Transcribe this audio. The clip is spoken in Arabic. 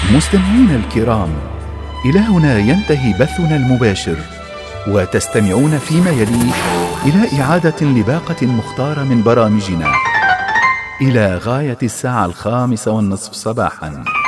مستمعينا الكرام، إلى هنا ينتهي بثنا المباشر، وتستمعون فيما يلي إلى إعادة لباقة مختارة من برامجنا إلى غاية الساعة 5:30 صباحا.